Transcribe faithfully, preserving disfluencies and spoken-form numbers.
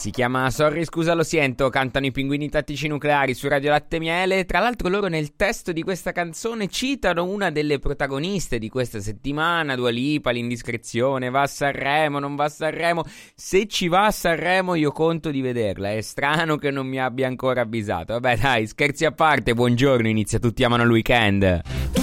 Si chiama Sorry scusa lo siento, cantano i Pinguini Tattici Nucleari su Radio Latte Miele. Tra l'altro loro nel testo di questa canzone citano una delle protagoniste di questa settimana, Dua Lipa, l'indiscrezione, va a Sanremo, non va a Sanremo. Se ci va a Sanremo io conto di vederla, è strano che non mi abbia ancora avvisato. Vabbè dai, scherzi a parte, buongiorno, inizia Tutti amano il weekend.